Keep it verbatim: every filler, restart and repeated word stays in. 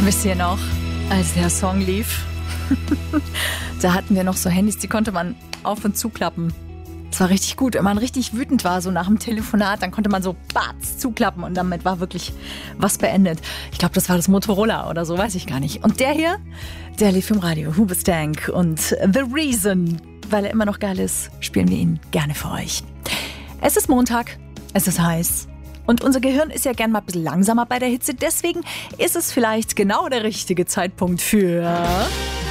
Wisst ihr noch, als der Song lief? Da hatten wir noch so Handys, die konnte man auf- und zuklappen. Das war richtig gut. Wenn man richtig wütend war, so nach dem Telefonat, dann konnte man so batz zuklappen und damit war wirklich was beendet. Ich glaube, das war das Motorola oder so, weiß ich gar nicht. Und der hier, der lief im Radio, Hoobastank und The Reason. Weil er immer noch geil ist, spielen wir ihn gerne für euch. Es ist Montag, es ist heiß. Und unser Gehirn ist ja gern mal ein bisschen langsamer bei der Hitze. Deswegen ist es vielleicht genau der richtige Zeitpunkt für